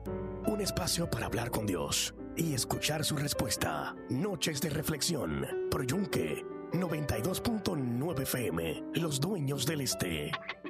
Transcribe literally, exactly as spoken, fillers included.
Un espacio para hablar con Dios y escuchar su respuesta. Noches de reflexión por Yunque noventa y dos punto nueve F M, Los Dueños del Este.